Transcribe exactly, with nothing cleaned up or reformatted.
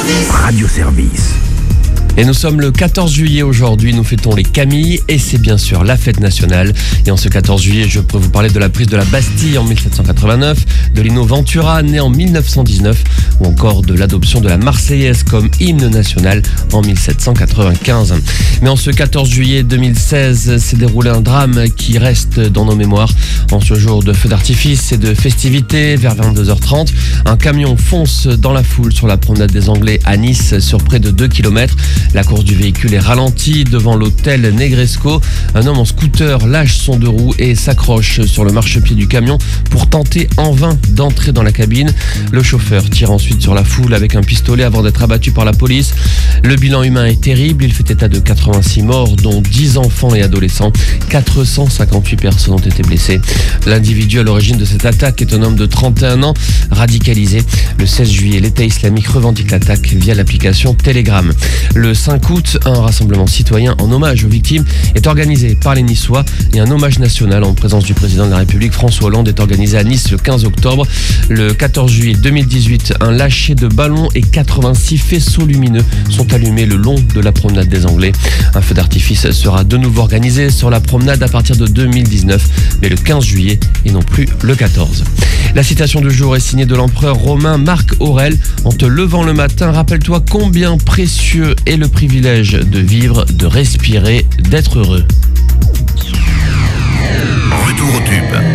Radio Service. Et nous sommes le quatorze juillet aujourd'hui, nous fêtons les Camilles et c'est bien sûr la fête nationale. Et en ce quatorze juillet, je peux vous parler de la prise de la Bastille en mille sept cent quatre-vingt-neuf, de Lino Ventura né en mille neuf cent dix-neuf ou encore de l'adoption de la Marseillaise comme hymne national en mille sept cent quatre-vingt-quinze. Mais en ce quatorze juillet deux mille seize s'est déroulé un drame qui reste dans nos mémoires. En ce jour de feux d'artifice et de festivités, vers vingt-deux heures trente, un camion fonce dans la foule sur la promenade des Anglais à Nice sur près de deux kilomètres. La course du véhicule est ralentie devant l'hôtel Negresco. Un homme en scooter lâche son deux roues et s'accroche sur le marchepied du camion pour tenter en vain d'entrer dans la cabine. Le chauffeur tire ensuite sur la foule avec un pistolet avant d'être abattu par la police. Le bilan humain est terrible. Il fait état de quatre-vingt-six morts, dont dix enfants et adolescents. quatre cent cinquante-huit personnes ont été blessées. L'individu à l'origine de cette attaque est un homme de trente et un ans, radicalisé. Le seize juillet, l'État islamique revendique l'attaque via l'application Telegram. Le cinq août, un rassemblement citoyen en hommage aux victimes est organisé par les Niçois et un hommage national en présence du président de la République François Hollande est organisé à Nice le quinze octobre. Le quatorze juillet deux mille dix-huit, un lâcher de ballons et quatre-vingt-six faisceaux lumineux sont allumés le long de la promenade des Anglais. Un feu d'artifice sera de nouveau organisé sur la promenade à partir de deux mille dix-neuf, mais le quinze juillet et non plus le quatorze. La citation du jour est signée de l'empereur romain Marc Aurèle. En te levant le matin, rappelle-toi combien précieux est le privilège de vivre, de respirer, d'être heureux. Retour au tube.